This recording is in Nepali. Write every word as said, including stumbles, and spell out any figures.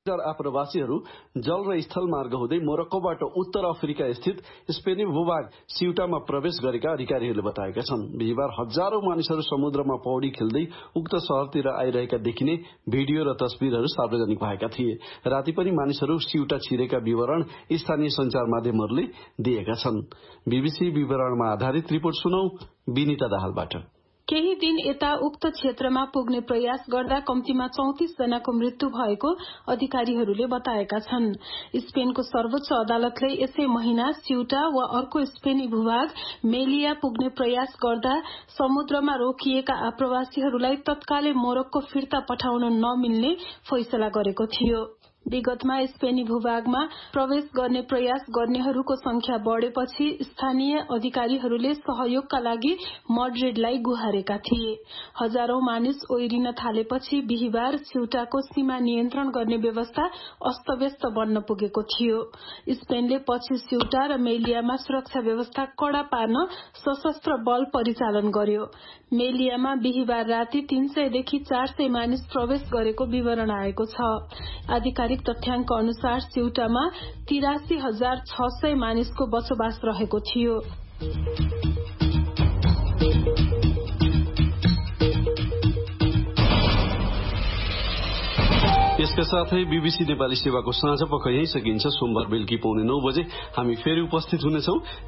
आप्रवासीहरू जल र स्थल मार्ग हुँदै मोरक्कोबाट उत्तर अफ्रिका स्थित स्पेनी भूभाग सिउटामा प्रवेश गरेका अधिकारीहरूले बताएका छन्। बिहिबार हजारौं मानिसहरू समुद्रमा पौडी खेल्दै उक्त शहरतिर आइरहेका देखिने भिडियो र तस्बिरहरू सार्वजनिक भएका थिए। राति पनि मानिसहरू सिउटा छिरेका विवरण स्थानीय सञ्चार माध्यमहरूले दिएका छन्। बीबीसी विवरणमा आधारित रिपोर्ट सुनौ विनिता दाहालबाट। केही दिन यता उक्त क्षेत्रमा पुग्ने प्रयास गर्दा कम्तीमा चौतिस जनाको मृत्यु भएको अधिकारीहरूले बताएका छन्। स्पेनको सर्वोच्च अदालतले यसै महिना सिउटा वा अर्को स्पेनी भूभाग मेलिया पुग्ने प्रयास गर्दा समुद्रमा रोकिएका आप्रवासीहरूलाई तत्कालै मोरक्को फिर्ता पठाउन नमिल्ने फैसला गरेको थियो। विगतमा स्पेनी भूभागमा प्रवेश गर्ने प्रयास गर्नेहरूको संख्या बढेपछि स्थानीय अधिकारीहरूले सहयोगका लागि मड्रिडलाई गुहारेका थिए। हजारौं मानिस ओइरिन थालेपछि बिहिबार सिउटाको सीमा नियन्त्रण गर्ने व्यवस्था अस्तव्यस्त बन्न पुगेको थियो। स्पेनले पछि सिउटा र मेलियामा सुरक्षा व्यवस्था कड़ा पार्न सशस्त्र बल परिचालन गर्यो। मेलियामा बिहिबार राति तीन सय देखि चार सय मानिस प्रवेश गरेको विवरण आएको छ। आधिकारिक तथ्याङ्क अनुसार सिउटामा तिरासी हजार छ सय मानिसको बसोबास रहेको थियो। यसका साथै बीबीसी नेपाली सेवाको साँझ पख यही सकिन्छ। सोमबार बेलुकी पौने नौ बजे हामी फेरि उपस्थित हुनेछौं।